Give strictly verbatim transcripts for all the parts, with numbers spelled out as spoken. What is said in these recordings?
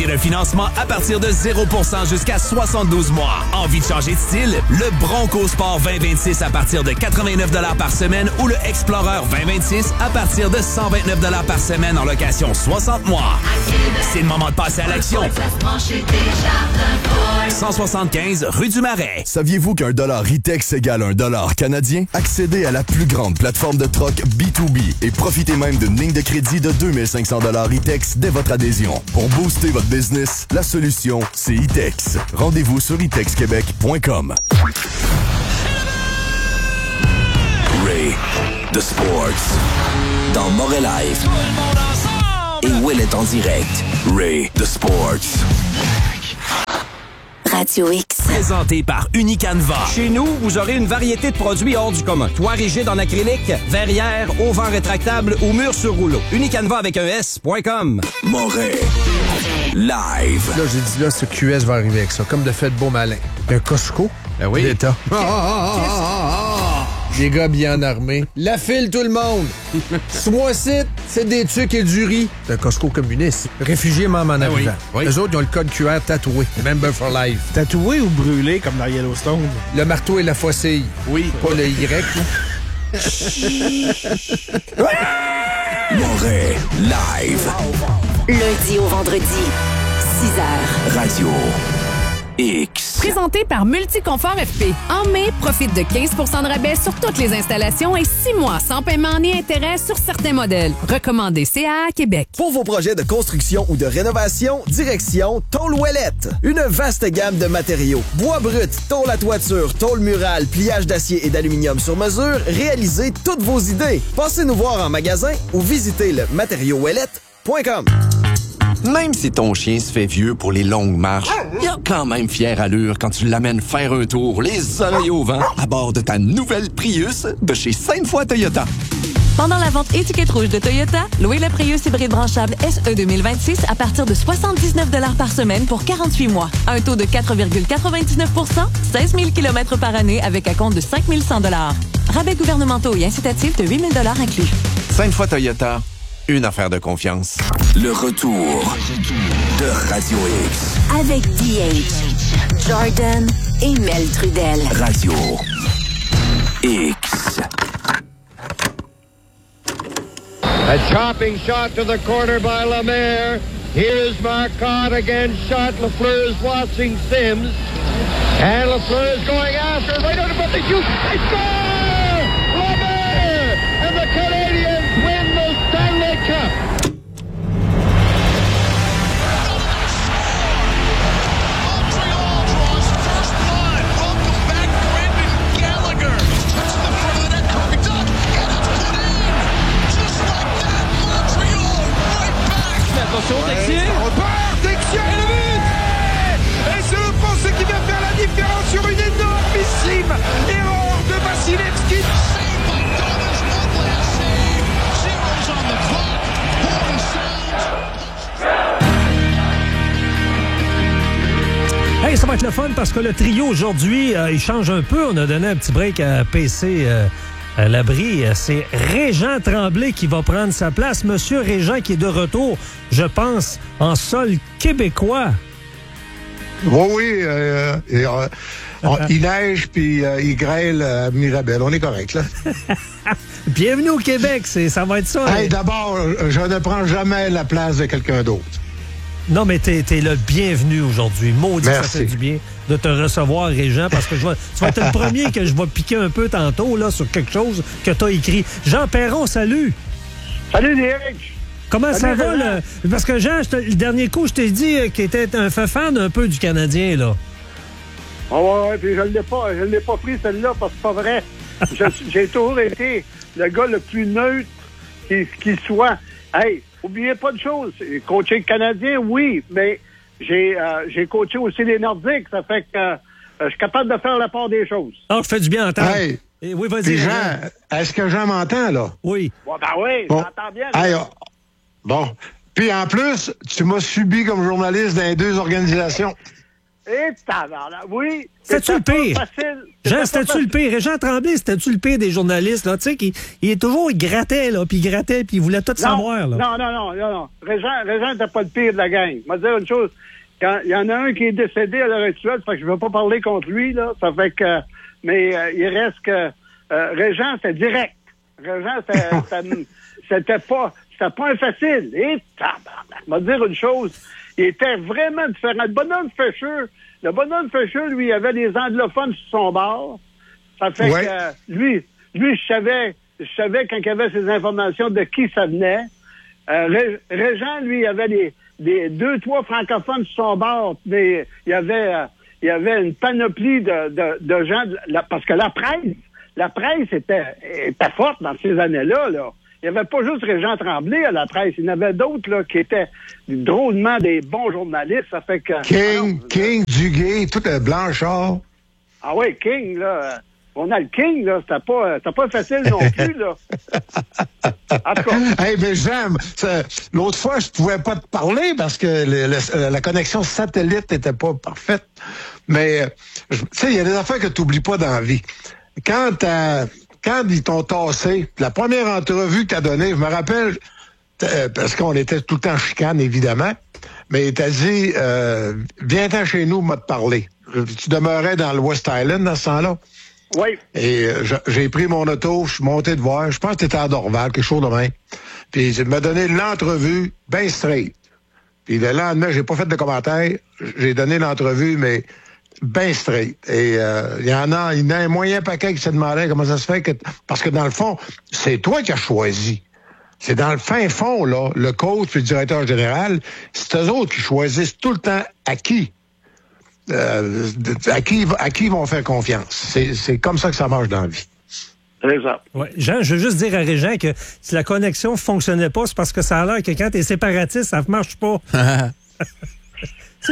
Obtenez un financement à partir de zéro pour cent jusqu'à soixante-douze mois. Envie de changer de style? Le Bronco Sport vingt vingt-six à partir de quatre-vingt-neuf dollars par semaine ou le Explorer vingt vingt-six à partir de cent vingt-neuf dollars par semaine en location soixante mois. C'est le moment de passer à l'action. cent soixante-quinze rue du Marais. Saviez-vous qu'un dollar Ritex égale un dollar canadien? Accédez à la plus grande plateforme de troc B deux B et profitez même d'une ligne de crédit de deux mille cinq cents dollars Ritex dès votre adhésion. Pour booster votre business, la solution, c'est Itex. Rendez-vous sur itex québec point com. Ray, The Sports, dans Montréal Live. Et Ouellet en direct. Ray, The Sports. Radio X. Présenté par Unicanva. Chez nous, vous aurez une variété de produits hors du commun. Toit rigide en acrylique, verrière, auvent rétractable ou mur sur rouleau. Unicanva avec un S point com. Montréal Live. Là, j'ai dit là, ce Q S va arriver avec ça, comme de fait beau malin. Un Costco? Ben oui. L'État. Ah, ah, ah, ah, ah. Des gars bien armés. La file, tout le monde. Soit site, c'est des trucs et du riz. C'est un Costco communiste. Réfugiés même en ben arrivant. Oui. Oui. Eux autres, ils ont le code Q R tatoué. Member for life. Tatoué ou brûlé, comme dans Yellowstone? Le marteau et la faucille. Oui. Pas le Y, Montréal Live. Lundi au vendredi, six heures. Radio X. Présenté par Multiconfort F P. En mai, profite de quinze pour cent de rabais sur toutes les installations et six mois sans paiement ni intérêt sur certains modèles. Recommandé C A A Québec. Pour vos projets de construction ou de rénovation, direction Tôle Ouellette. Une vaste gamme de matériaux. Bois brut, tôle à toiture, tôle murale, pliage d'acier et d'aluminium sur mesure. Réalisez toutes vos idées. Passez nous voir en magasin ou visitez le matériau ouellette point com. Même si ton chien se fait vieux pour les longues marches, il a quand même fière allure quand tu l'amènes faire un tour, les oreilles au vent, à bord de ta nouvelle Prius de chez Sainte-Foy Toyota. Pendant la vente étiquette rouge de Toyota, louez le Prius hybride branchable S E deux mille vingt-six à partir de soixante-dix-neuf dollars par semaine pour quarante-huit mois. Un taux de quatre virgule quatre-vingt-dix-neuf pour cent, seize mille kilomètres par année avec un compte de cinq mille cent dollars. Rabais gouvernementaux et incitatifs de huit mille dollars inclus. Sainte-Foy Toyota, une affaire de confiance. Le retour de Radio X. Avec D H, Jordan et Mel Trudel. Radio X. A chopping shot to the corner by Lemaire. Here's Marcotte again shot. Lafleur is watching Sims. And Lafleur is going after. Right under, but they shoot. They score! Lemaire! And the Canadians win the Stanley Cup. Attention, Texier! Ouais, ça repart, Texier! Et le but! Et c'est le Français qui va faire la différence sur une énormissime erreur de Vasilevski. Hey, ça va être le fun parce que le trio aujourd'hui, euh, il change un peu. On a donné un petit break à P C euh, à l'abri. C'est Régent Tremblay qui va prendre sa place. Monsieur Régent qui est de retour, je pense, en sol québécois. Oui, oui. Euh, et, euh, on, il neige puis euh, il grêle à Mirabel. On est correct, là. Bienvenue au Québec. C'est, ça va être ça. Hey, hein? D'abord, je ne prends jamais la place de quelqu'un d'autre. Non, mais t'es, t'es le bienvenu aujourd'hui. Maudit que ça fait du bien de te recevoir, Régent, parce que je vais, tu vas être le premier que je vais piquer un peu tantôt là, sur quelque chose que tu as écrit. Jean Perron, salut! Salut, Eric! Comment salut, ça va? Là? Parce que Jean, je te, le dernier coup, je t'ai dit qu'il était un fan un peu du Canadien, là. Ah ouais, ouais, puis je ne l'ai pas, je l'ai pas pris celle-là parce que c'est pas vrai. je, j'ai toujours été le gars le plus neutre qui, qui soit. Hey, oubliez pas de choses. Coacher le Canadien, oui, mais j'ai, euh, j'ai coaché aussi les Nordiques. Ça fait que euh, je suis capable de faire la part des choses. Ah, je fais du bien entendre. Hey, Et oui, vas-y. Jean, est-ce que Jean m'entend, là? Oui. Ouais, ben oui, bon. j'entends bien. Hey, oh. Bon. Puis en plus, tu m'as subi comme journaliste dans les deux organisations. Et tabarnak, oui. C'était-tu le pire? Facile. Jean, c'était-tu le pire? Régent Tremblay, c'était-tu le pire des journalistes, là? Tu sais, qu'il il est toujours, il grattait, là, puis il grattait, puis il voulait tout non, savoir, là. Non, non, non, non, non. Régent, Régent n'était pas le pire de la gang. Je vais te dire une chose. Il y en a un qui est décédé à l'heure actuelle, ça fait que je ne veux pas parler contre lui, là. Ça fait que, mais euh, il reste que, euh, Régent, c'était direct. Régent, c'était, c'était, c'était pas, c'était pas un facile. Et tabarnak. Je vais te dire une chose. Il était vraiment différent. Le bonhomme Fischer, le bonhomme Fischer, lui, il avait des anglophones sur son bord. Ça fait ouais. que euh, lui, lui, je savais, je savais quand il y avait ces informations de qui ça venait. Euh, Ré, Régent, lui, il avait des, des deux, trois francophones sur son bord, mais il y avait, euh, il y avait une panoplie de, de, de gens, de, la, parce que la presse, la presse était, était forte dans ces années-là, là. Il n'y avait pas juste Régent Tremblay à la presse. Il y en avait d'autres là, qui étaient drôlement des bons journalistes. Ça fait que. King, ah, King, Duguay, tout le Blanchard. Ah oui, King, là. On a le King, là. C'était pas, c'était pas facile non plus, là. En tout cas. Hey, mais j'aime. L'autre fois, je pouvais pas te parler parce que le, le, la connexion satellite n'était pas parfaite. Mais, tu sais, il y a des affaires que tu n'oublies pas dans la vie. Quand t'as. Quand ils t'ont tassé, la première entrevue que t'as donnée, je me rappelle, euh, parce qu'on était tout le temps chicane, évidemment, mais t'as dit, euh, viens-t'en chez nous, m'a te parler. Tu demeurais dans le West Island dans ce temps-là? Oui. Et euh, j'ai pris mon auto, je suis monté de voir, je pense que t'étais à Dorval, quelque chose de même. Puis il m'a donné l'entrevue bien straight. Puis le lendemain, j'ai pas fait de commentaires, j'ai donné l'entrevue, mais ben straight. Et il euh, y en a, il y en a un moyen paquet qui se demandait comment ça se fait que... Parce que dans le fond, c'est toi qui as choisi. C'est dans le fin fond, là, le coach et le directeur général, c'est eux autres qui choisissent tout le temps à qui. Euh, à qui à qui ils vont faire confiance. C'est, c'est comme ça que ça marche dans la vie. C'est ça. Ouais. Jean, je veux juste dire à Régent que si la connexion ne fonctionnait pas, c'est parce que ça a l'air que quand t'es séparatiste, ça ne marche pas. C'est,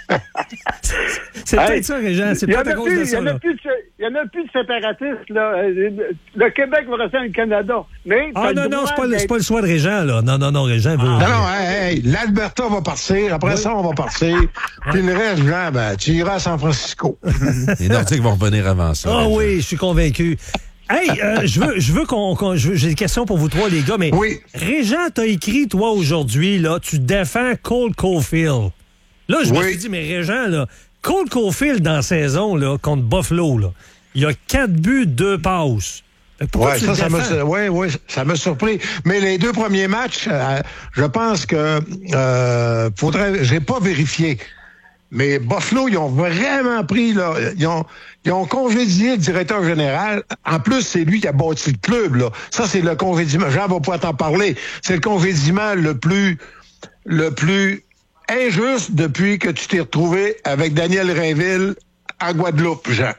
c'est hey, peut-être ça, Régent. C'est pas à cause de ça. Il n'y en a plus de séparatistes, là. Le Québec va rester le Canada. Mais ah non, non, c'est pas, c'est pas le choix de Régent, là. Non, non, non, Régent. Ah, veut... Non, non, hey, hey, l'Alberta va partir. Après oui. ça, on va partir. Puis le reste, Jean, ben, tu iras à San Francisco. Les Nordiques vont revenir avant ça. Ah oui, je suis convaincu. Hey, euh, je veux, je veux qu'on, qu'on je veux, j'ai des questions pour vous trois, les gars, mais oui. Régent, t'as écrit, toi, aujourd'hui, là, tu défends Cole Caulfield. Là, je oui. me suis dit, mais Régent, là, Cole Caulfield dans la saison, là, contre Buffalo, là, il y a quatre buts, deux passes. Pourquoi ouais, tu ça, le ça défends? me, ouais, ouais, ça m'a surpris. Mais les deux premiers matchs, euh, je pense que euh, faudrait, j'ai pas vérifié. Mais Buffalo, ils ont vraiment pris, là, ils ont, ils ont congédié le directeur général. En plus, c'est lui qui a bâti le club, là. Ça, c'est le congédiement. Jean va pouvoir t'en parler. C'est le congédiement le plus, le plus injuste depuis que tu t'es retrouvé avec Daniel Rainville à Guadeloupe, Jean.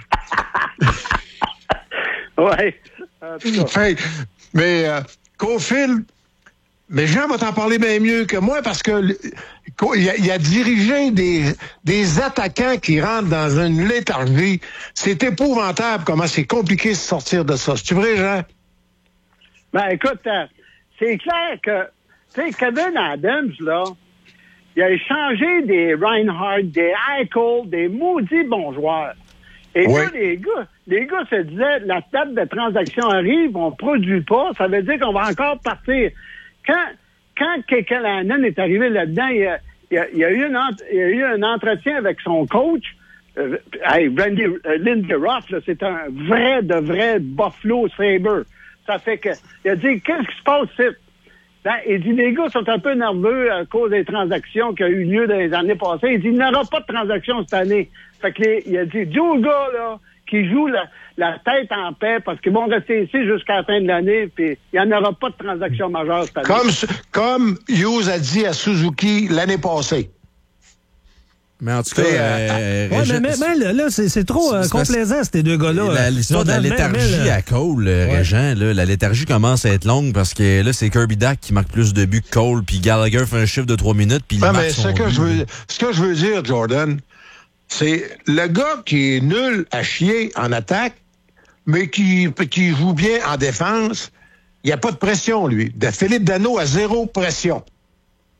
Oui. Hey, mais euh, Caulfield, mais Jean va t'en parler bien mieux que moi parce que il a, il a dirigé des, des attaquants qui rentrent dans une léthargie. C'est épouvantable comment c'est compliqué de sortir de ça. C'est-tu vrai, Jean? Ben, écoute, euh, c'est clair que, tu sais, Kevin Adams, là, il a échangé des Reinhardt, des Eichel, des maudits bons joueurs. Et oui. là, les gars, les gars se disaient, la table de transaction arrive, on produit pas, ça veut dire qu'on va encore partir. Quand, quand Kekalainen est arrivé là-dedans, il y a, il y a, il y a, eu, une, il y a eu un entretien avec son coach, euh, hey, Randy, euh, Lindy Ruff, là, c'est un vrai, de vrai Buffalo Sabre. Ça fait que, il a dit, qu'est-ce qui se passe ici? Ben, il dit, les gars sont un peu nerveux à cause des transactions qui ont eu lieu dans les années passées. Il dit, il n'y aura pas de transactions cette année. Fait que les, il a dit, dis aux gars, là, qui jouent la, la tête en paix parce qu'ils vont rester ici jusqu'à la fin de l'année, puis il n'y en aura pas de transactions majeures cette année. Comme, comme Hughes a dit à Suzuki l'année passée. Mais en tout cas, euh, ouais, mais, mais, mais là, là c'est, c'est trop euh, complaisant, ces deux gars-là. La, l'histoire de la léthargie mais, à Cole, ouais. Régent, là, la léthargie commence à être longue parce que là, c'est Kirby Dach qui marque plus de buts que Cole, puis Gallagher fait un chiffre de trois minutes, puis il ouais, marque mais son ce que, but. je veux, ce que je veux dire, Jordan, c'est le gars qui est nul à chier en attaque, mais qui, qui joue bien en défense, il n'y a pas de pression, lui. De Philippe Danault a zéro pression.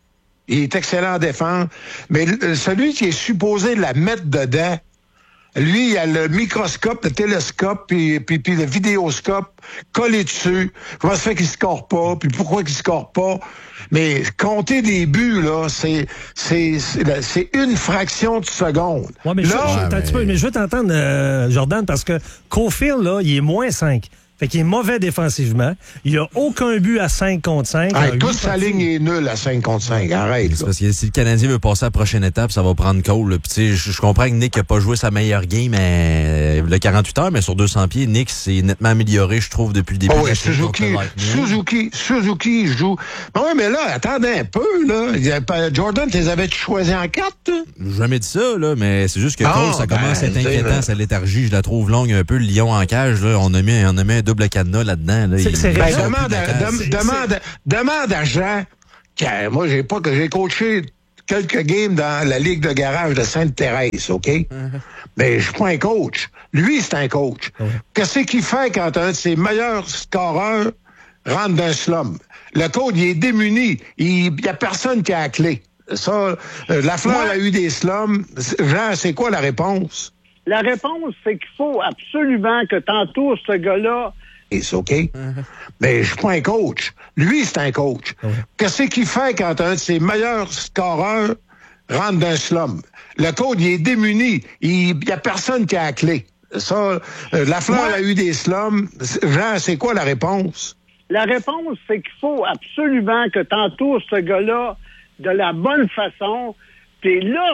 Il est excellent en défense. Mais celui qui est supposé la mettre dedans, lui, il a le microscope, le télescope, puis, puis, puis le vidéoscope collé dessus. Comment ça fait qu'il score pas, puis pourquoi qu'il score pas. Mais compter des buts, là, c'est, c'est, c'est, c'est une fraction de seconde. Ouais, mais, là, je, je, mais... Peu, mais je veux t'entendre, euh, Jordan, parce que Caulfield, là, il est moins cinq. Fait qu'il est mauvais défensivement. Il a aucun but à cinq contre cinq. Ah, toute sa ligne est nulle à cinq contre cinq. Arrête. C'est parce que si le Canadien veut passer à la prochaine étape, ça va prendre Cole. Puis tu sais, je, je comprends que Nick n'a pas joué sa meilleure game mais, le quarante-huit heures, mais sur deux cents pieds, Nick s'est nettement amélioré, je trouve, depuis le début. Oh oui, Suzuki, Suzuki, Suzuki joue. Oui, mais là, attendez un peu, là. Jordan, tu les avais choisis en quatre, toi? J'ai jamais dit ça, là, mais c'est juste que Cole, oh, ça ben, commence à être inquiétant, sa léthargie. Je la trouve longue un peu. Le lion en cage, là, on a mis, on a mis un double cadenas là-dedans. Là, c'est, il, c'est ben, demande, à, dem, c'est, demande, c'est... demande à Jean, que, moi, j'ai pas que j'ai coaché quelques games dans la Ligue de garage de Sainte-Thérèse, OK? Uh-huh. Mais je suis pas un coach. Lui, c'est un coach. Uh-huh. Qu'est-ce qu'il fait quand un de ses meilleurs scoreurs rentre dans un slum? Le coach, il est démuni. Il y a personne qui a la clé. Ça, euh, Lafleur ouais. a eu des slums. Jean, c'est quoi la réponse? La réponse, c'est qu'il faut absolument que t'entoures ce gars-là. C'est OK? Uh-huh. Mais je suis pas un coach. Lui, c'est un coach. Uh-huh. Qu'est-ce qu'il fait quand un de ses meilleurs scoreurs rentre dans un slum? Le coach, il est démuni. Il y a personne qui a la clé. Ça, euh, Lafleur ouais. a eu des slums. Jean, c'est quoi la réponse? La réponse, c'est qu'il faut absolument que t'entoures ce gars-là de la bonne façon. Puis là,